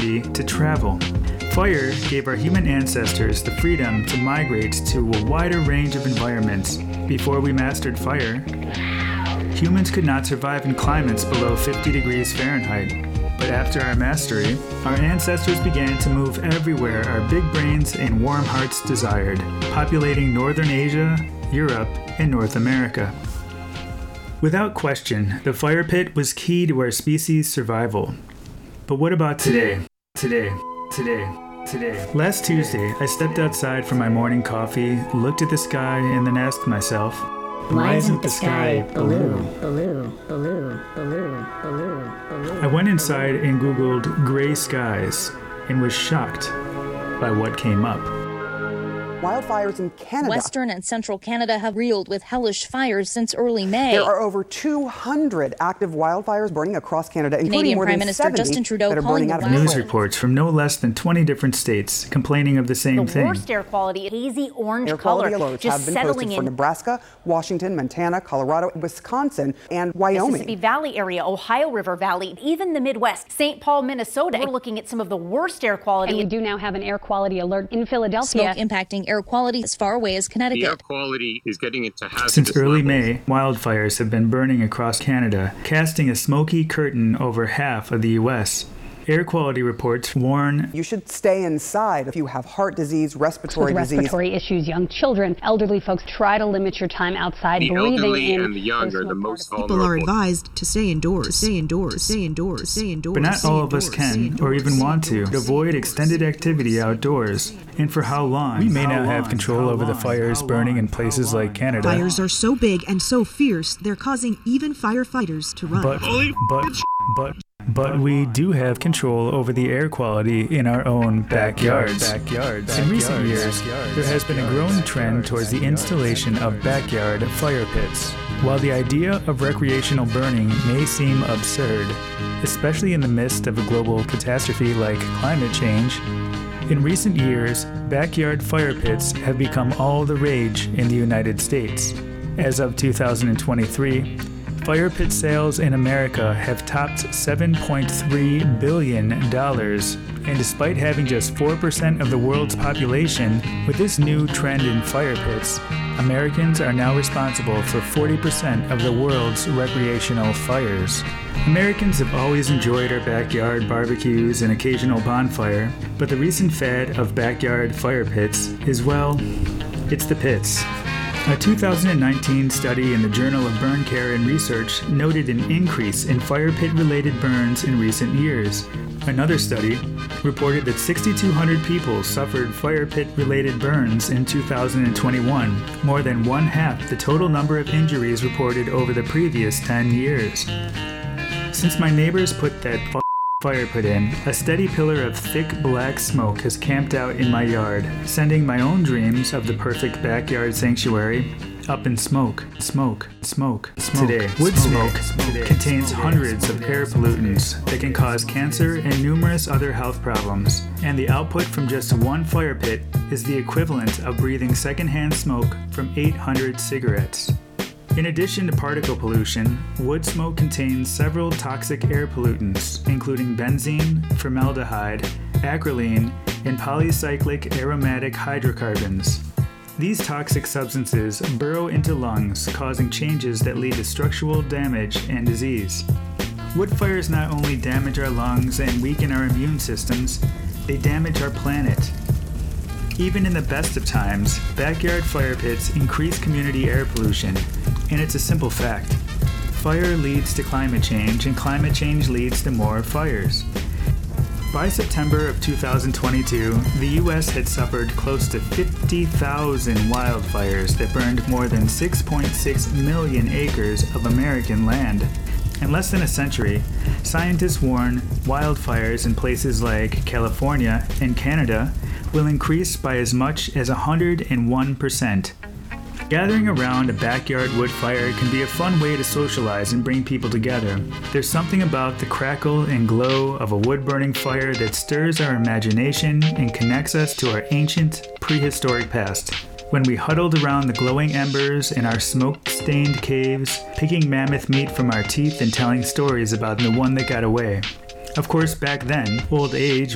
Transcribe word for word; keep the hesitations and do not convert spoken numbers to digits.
ability to travel. Fire gave our human ancestors the freedom to migrate to a wider range of environments. Before we mastered fire, humans could not survive in climates below fifty degrees Fahrenheit. But after our mastery, our ancestors began to move everywhere our big brains and warm hearts desired, populating Northern Asia, Europe, and North America. Without question, the fire pit was key to our species' survival. But what about today? Today, today, today. Last Tuesday, I stepped outside for my morning coffee, looked at the sky, and then asked myself, why isn't the sky blue, blue, blue, blue, blue, blue? I went inside and Googled gray skies and was shocked by what came up. Wildfires in Canada. Western and central Canada have reeled with hellish fires since early May. There are over two hundred active wildfires burning across Canada, including Canadian more Prime than Minister seventy Justin Trudeau that are calling burning out of News control. reports from no less than twenty different states complaining of the same the thing. The worst air quality, hazy orange air color, quality alerts just have been settling posted in. for Nebraska, Washington, Montana, Colorado, Wisconsin, and Wyoming. Mississippi Valley area, Ohio River Valley, even the Midwest, Saint Paul, Minnesota. We're looking at some of the worst air quality. And we do now have an air quality alert in Philadelphia. Smoke impacting air quality as far away as Connecticut. The air quality is getting into hazardous Since early levels. May, wildfires have been burning across Canada, casting a smoky curtain over half of the U S. Air quality reports warn you should stay inside if you have heart disease, respiratory With disease. respiratory issues, young children, elderly folks, try to limit your time outside. The breathing elderly in and the young are the most vulnerable. People are advised to stay indoors, stay indoors, stay indoors, stay indoors. But not stay all of us indoors, can, stay or indoors, even stay want to, indoors, avoid stay extended indoors, activity stay outdoors. And for how long? We may not have control over the fires burning in places like Canada. Fires are so big and so fierce, they're causing even firefighters to run. But, but, but, but we do have control over the air quality in our own backyards. Backyards. In recent years, there has been a growing trend towards the installation of backyard fire pits. While the idea of recreational burning may seem absurd, especially in the midst of a global catastrophe like climate change, in recent years, backyard fire pits have become all the rage in the United States. As of two thousand twenty-three, fire pit sales in America have topped seven point three billion dollars. And despite having just four percent of the world's population, with this new trend in fire pits, Americans are now responsible for forty percent of the world's recreational fires. Americans have always enjoyed our backyard barbecues and occasional bonfire, but the recent fad of backyard fire pits is, well, it's the pits. A two thousand nineteen study in the Journal of Burn Care and Research noted an increase in fire pit-related burns in recent years. Another study reported that six thousand two hundred people suffered fire pit-related burns in two thousand twenty-one, more than one-half the total number of injuries reported over the previous ten years. Since my neighbors put that f- fire pit in, a steady pillar of thick black smoke has camped out in my yard, sending my own dreams of the perfect backyard sanctuary up in smoke, smoke, smoke, smoke. Today, wood smoke today, contains hundreds of air pollutants that can cause cancer and numerous other health problems. And the output from just one fire pit is the equivalent of breathing secondhand smoke from eight hundred cigarettes. In addition to particle pollution, wood smoke contains several toxic air pollutants, including benzene, formaldehyde, acrolein, and polycyclic aromatic hydrocarbons. These toxic substances burrow into lungs, causing changes that lead to structural damage and disease. Wood fires not only damage our lungs and weaken our immune systems, they damage our planet. Even in the best of times, backyard fire pits increase community air pollution, and it's a simple fact. Fire leads to climate change, and climate change leads to more fires. By September of two thousand twenty-two, the U S had suffered close to fifty thousand wildfires that burned more than six point six million acres of American land. In less than a century, scientists warn wildfires in places like California and Canada will increase by as much as one hundred one percent. Gathering around a backyard wood fire can be a fun way to socialize and bring people together. There's something about the crackle and glow of a wood-burning fire that stirs our imagination and connects us to our ancient, prehistoric past. When we huddled around the glowing embers in our smoke-stained caves, picking mammoth meat from our teeth and telling stories about the one that got away. Of course, back then, old age